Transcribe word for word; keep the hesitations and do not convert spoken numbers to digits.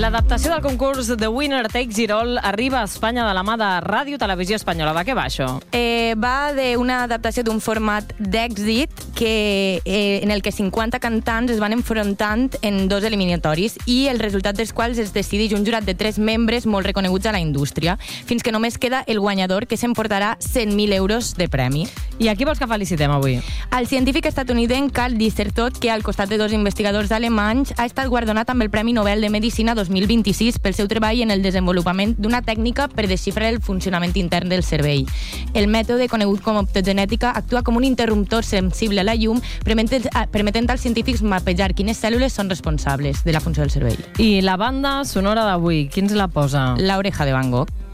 L'adaptació del concurs The Winner Takes It All arriba a Espanya de la mà de Ràdio Televisió Espanyola. De què va això? Eh, va d'una adaptació d'un format d'èxit que, eh, en el que cinquanta cantants es van enfrontant en dos eliminatoris i el resultat dels quals es decideix un jurat de tres membres molt reconeguts a la indústria, fins que només queda el guanyador, que s'emportarà cent mil euros de premi. I a qui vols que felicitem avui? El científic estatunidenc Carl Dissertot, que al costat de dos investigadors alemanys ha estat guardonat amb el Premi Nobel de Medicina dos mil vint-i-sis pel seu treball en el desenvolupament d'una tècnica per desxifrar el funcionament intern del cervell. El mètode, conegut com optogenètica, actua com un interruptor sensible a la llum, permetent, permetent als científics mapejar quines cèl·lules són responsables de la funció del cervell. I la banda sonora d'avui, qui ens la posa? La Oreja de Van Gogh.